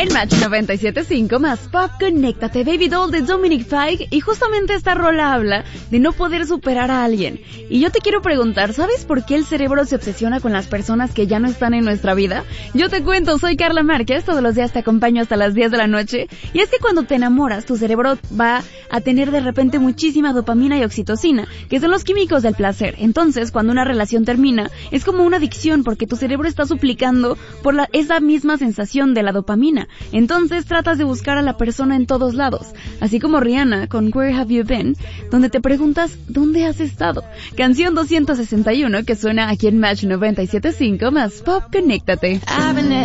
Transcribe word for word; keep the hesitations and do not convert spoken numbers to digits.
En Match noventa y siete punto cinco más Pop, Conéctate, Baby Doll de Dominic Fike. Y justamente esta rola habla de no poder superar a alguien. Y yo te quiero preguntar, ¿sabes por qué el cerebro se obsesiona con las personas que ya no están en nuestra vida? Yo te cuento, soy Carla Márquez, todos los días te acompaño hasta las diez de la noche. Y es que cuando te enamoras, tu cerebro va a tener de repente muchísima dopamina y oxitocina, que son los químicos del placer. Entonces, cuando una relación termina, es como una adicción porque tu cerebro está suplicando por la, esa misma sensación de la dopamina. Entonces tratas de buscar a la persona en todos lados, así como Rihanna con Where Have You Been, donde te preguntas ¿dónde has estado? Canción doscientos sesenta y uno que suena aquí en Match noventa y siete punto cinco más Pop, Conéctate.